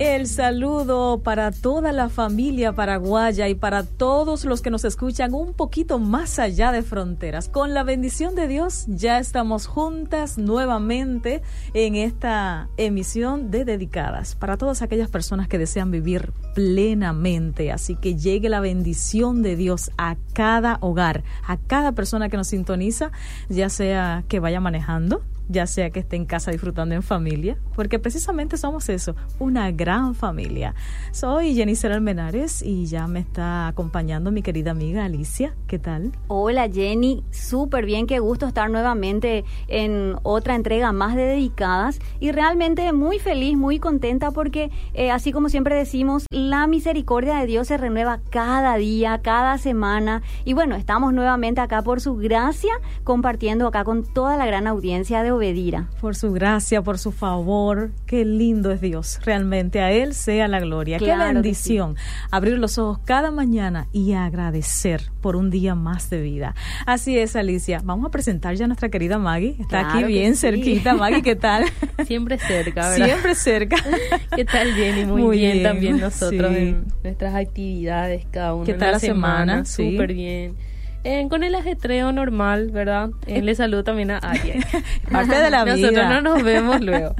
El saludo para toda la familia paraguaya y para todos los que nos escuchan un poquito más allá de fronteras. Con la bendición de Dios, ya estamos juntas nuevamente en esta emisión de Dedicadas para todas aquellas personas que desean vivir plenamente. Así que llegue la bendición de Dios a cada hogar, a cada persona que nos sintoniza, ya sea que vaya manejando, ya sea que esté en casa disfrutando en familia, porque precisamente somos eso, una gran familia. Soy Jenny Almenares y ya me está acompañando mi querida amiga Alicia. ¿Qué tal? Hola Jenny, súper bien, qué gusto estar nuevamente en otra entrega más de Dedicadas y realmente muy feliz, muy contenta porque así como siempre decimos, la misericordia de Dios se renueva cada día, cada semana y bueno, estamos nuevamente acá por su gracia, compartiendo acá con toda la gran audiencia de Obedira. Por su gracia, por su favor, qué lindo es Dios, realmente a Él sea la gloria, claro, qué bendición, sí. Abrir los ojos cada mañana y agradecer por un día más de vida. Así es, Alicia, vamos a presentar ya a nuestra querida Maggie, está claro aquí bien cerquita. Maggie, ¿qué tal? Siempre cerca, ¿verdad? Siempre cerca. ¿Qué tal, Jenny? Muy bien también nosotros sí. En nuestras actividades, cada uno. ¿Qué tal la semana? Súper sí. Bien. Con el ajetreo normal, ¿verdad? Le saludo también a Aria. Parte de la vida. Nosotros no nos vemos luego.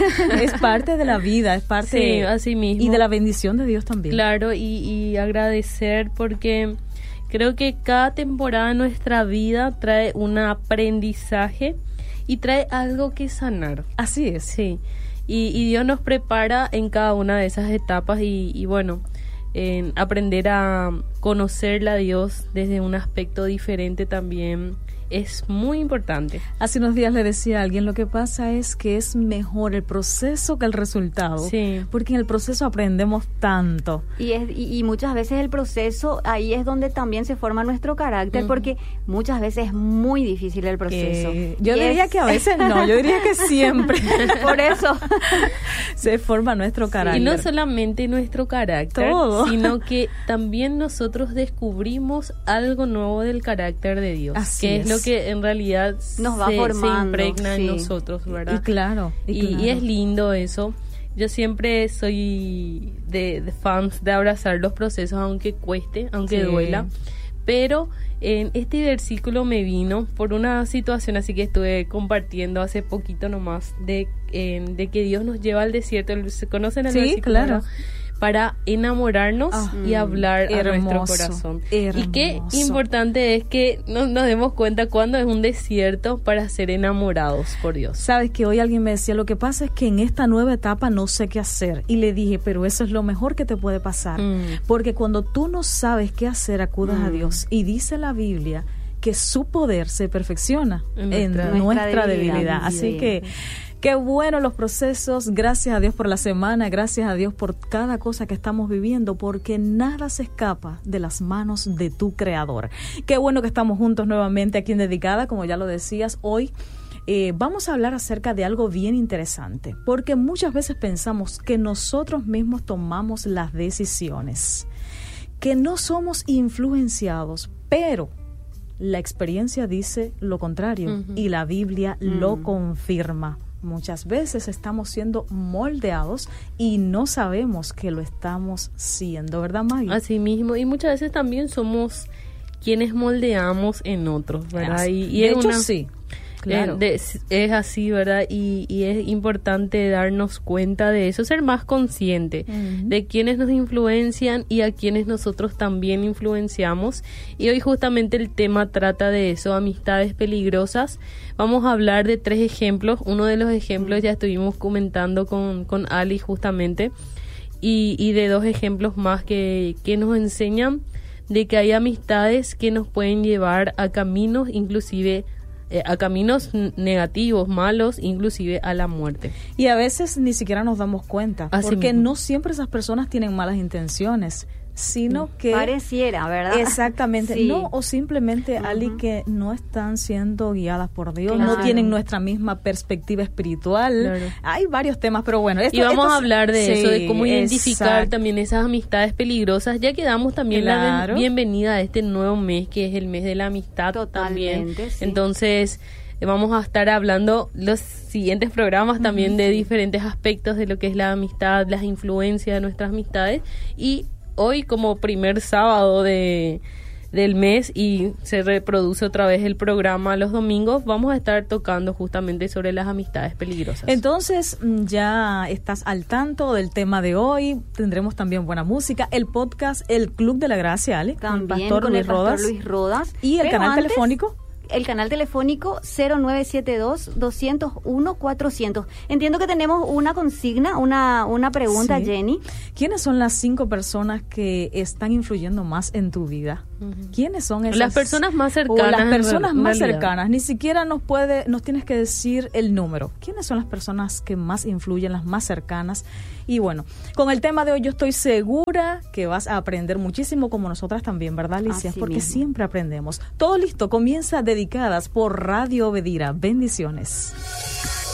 Es parte de la vida, es parte sí, así mismo. Y de la bendición de Dios también. Claro, y agradecer porque creo que cada temporada de nuestra vida trae un aprendizaje y trae algo que sanar. Así es. Sí, y Dios nos prepara en cada una de esas etapas y bueno, en aprender a conocerla a Dios desde un aspecto diferente también es muy importante. Hace unos días le decía a alguien, lo que pasa es que es mejor el proceso que el resultado, sí. Porque en el proceso aprendemos tanto. Y muchas veces el proceso, ahí es donde también se forma nuestro carácter, porque muchas veces es muy difícil el proceso. Yo diría que a veces no, yo diría que siempre. Por eso se forma nuestro carácter. Y no solamente nuestro carácter, todo, sino que también nosotros descubrimos algo nuevo del carácter de Dios. Así que es lo que en realidad nos va formando, se impregna en nosotros, ¿verdad? Y claro. Y es lindo eso. Yo siempre soy de fans de abrazar los procesos, aunque cueste, aunque duela. Pero en este versículo me vino por una situación así que estuve compartiendo hace poquito nomás, de que Dios nos lleva al desierto. ¿Se conocen el versículo? Claro. ¿Verdad? Para enamorarnos y hablar a nuestro corazón. Hermoso. Y qué importante es que nos demos cuenta cuando es un desierto para ser enamorados por Dios. Sabes que hoy alguien me decía, lo que pasa es que en esta nueva etapa no sé qué hacer. Y le dije, pero eso es lo mejor que te puede pasar. Porque cuando tú no sabes qué hacer, acudas a Dios. Y dice la Biblia que su poder se perfecciona en nuestra debilidad. Así que qué bueno los procesos, gracias a Dios por la semana, gracias a Dios por cada cosa que estamos viviendo, porque nada se escapa de las manos de tu Creador. Qué bueno que estamos juntos nuevamente aquí en Dedicada, como ya lo decías, hoy vamos a hablar acerca de algo bien interesante, porque muchas veces pensamos que nosotros mismos tomamos las decisiones, que no somos influenciados, pero la experiencia dice lo contrario y la Biblia lo confirma. Muchas veces estamos siendo moldeados y no sabemos que lo estamos siendo, ¿verdad, Maggie? Así mismo, y muchas veces también somos quienes moldeamos en otros, ¿verdad? Y de hecho, sí. Claro. Es así, ¿verdad? Y es importante darnos cuenta de eso, ser más consciente de quienes nos influencian y a quienes nosotros también influenciamos. Y hoy justamente el tema trata de eso, amistades peligrosas. Vamos a hablar de 3 ejemplos. Uno de los ejemplos ya estuvimos comentando con Ali justamente. Y de 2 ejemplos más que nos enseñan de que hay amistades que nos pueden llevar a caminos inclusive a caminos negativos, malos, inclusive a la muerte. Y a veces ni siquiera nos damos cuenta, porque no siempre esas personas tienen malas intenciones, sino que pareciera, ¿verdad? Exactamente, no, o simplemente Ali, que no están siendo guiadas por Dios, claro. no tienen nuestra misma perspectiva espiritual. Claro. Hay varios temas, pero bueno, y vamos a hablar de eso, de cómo identificar también esas amistades peligrosas, ya que damos también la bienvenida a este nuevo mes, que es el mes de la amistad. Totalmente, también. Sí. Entonces, Vamos a estar hablando los siguientes programas también de diferentes aspectos de lo que es la amistad, las influencias de nuestras amistades. Y hoy, como primer sábado del mes, y se reproduce otra vez el programa los domingos, vamos a estar tocando justamente sobre las amistades peligrosas. Entonces, ya estás al tanto del tema de hoy. Tendremos también buena música, el podcast El Club de la Gracia, Ale, también con el Pastor Luis Rodas. Y el canal telefónico. El canal telefónico 0972-201-400. Entiendo que tenemos una consigna, una pregunta, sí. Jenny. ¿Quiénes son las 5 personas que están influyendo más en tu vida? ¿Quiénes son esas? Las personas más cercanas. O las personas más cercanas. Ni siquiera nos tienes que decir el número. ¿Quiénes son las personas que más influyen, las más cercanas? Y bueno, con el tema de hoy yo estoy segura que vas a aprender muchísimo, como nosotras también, ¿verdad, Alicia? Porque mismo. Siempre aprendemos. Todo listo, comienza Dedicadas por Radio Obedira. Bendiciones.